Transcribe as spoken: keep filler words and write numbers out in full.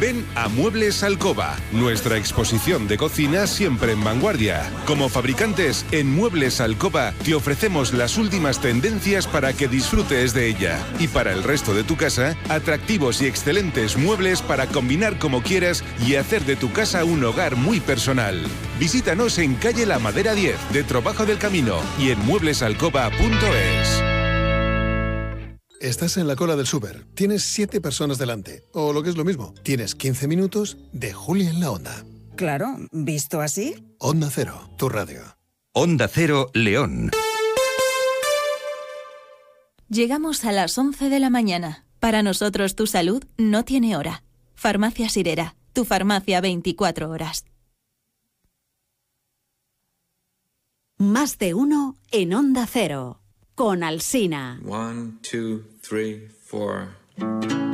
Ven a Muebles Alcoba, nuestra exposición de cocina siempre en vanguardia. Como fabricantes, en Muebles Alcoba te ofrecemos las últimas tendencias para que disfrutes de ella. Y para el resto de tu casa, atractivos y excelentes muebles para combinar como quieras y hacer de tu casa un hogar muy personal. Visítanos en calle La Madera diez, de Trobajo del Camino, y en muebles alcoba punto es. Estás en la cola del súper, tienes siete personas delante, o lo que es lo mismo, tienes quince minutos de Julia en la Onda. Claro, ¿visto así? Onda Cero, tu radio. Onda Cero, León. Llegamos a las once de la mañana. Para nosotros tu salud no tiene hora. Farmacia Sirera, tu farmacia veinticuatro horas. Más de uno en Onda Cero. Con Alsina. One, two, three, four.